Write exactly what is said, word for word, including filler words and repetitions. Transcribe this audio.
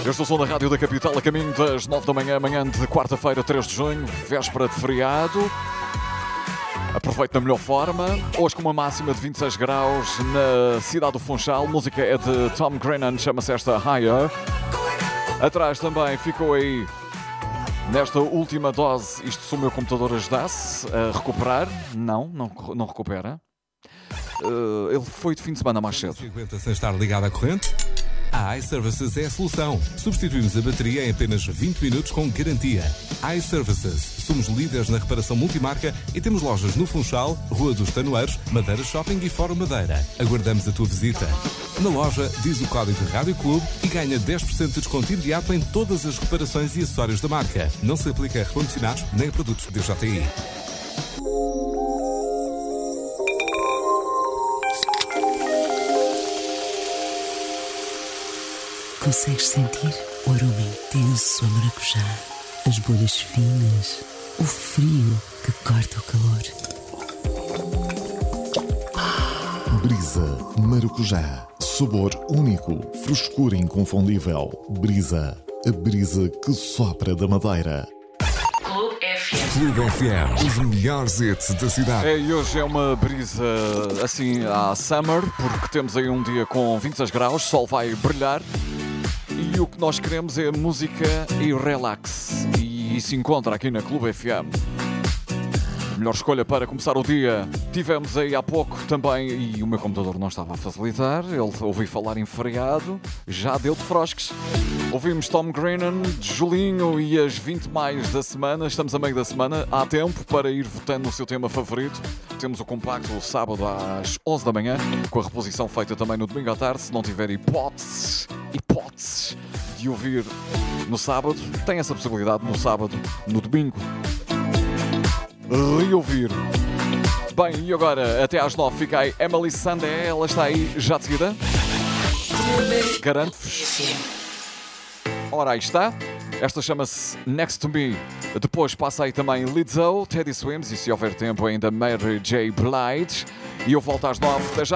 Eu estou som da Rádio da Capital a caminho das nove da manhã, manhã de quarta-feira, três de junho, véspera de feriado. Aproveito da melhor forma. Hoje com uma máxima de vinte e seis graus na cidade do Funchal. A música é de Tom Grennan, chama-se esta Higher. Atrás também ficou aí, nesta última dose, isto se o meu computador ajudasse a recuperar. Não, não, não recupera. Uh, ele foi de fim de semana mais cedo. cinquenta sem estar ligado à corrente? A iServices é a solução. Substituímos a bateria em apenas vinte minutos com garantia. iServices. Somos líderes na reparação multimarca e temos lojas no Funchal, Rua dos Tanoeiros, Madeira Shopping e Fórum Madeira. Aguardamos a tua visita. Na loja, diz o código de Rádio Clube e ganha dez por cento de desconto imediato em todas as reparações e acessórios da marca. Não se aplica a recondicionados nem a produtos D J I. Consegues sentir o aroma intenso a maracujá, as bolhas finas, o frio que corta o calor. Brisa Maracujá. Sabor único, frescura inconfundível. Brisa, a brisa que sopra da Madeira. Clube F M. Clube F M, os melhores hits da cidade. É, e hoje é uma brisa assim à summer, porque temos aí um dia com vinte e seis graus, o sol vai brilhar. E o que nós queremos é música e relax. E isso encontra aqui na Clube F M. Melhor escolha para começar o dia. Tivemos aí há pouco também, e o meu computador não estava a facilitar, ele ouvi falar em feriado, já deu de frosques. Ouvimos Tom Grennan, Julinho e as vinte mais da semana. Estamos a meio da semana, há tempo para ir votando no seu tema favorito. Temos o compacto o sábado às onze da manhã, com a reposição feita também no domingo à tarde. Se não tiver hipóteses, hipóteses de ouvir no sábado, tem essa possibilidade no sábado, no domingo, reouvir. Bem, e agora até às nove fica aí Emily Sandé, ela está aí já de seguida. Garanto-vos. Ora, aí está. Esta chama-se Next to Me. Depois passa aí também Lizzo, Teddy Swims e, se houver tempo, ainda Mary J. Blige. E eu volto às nove. Até já.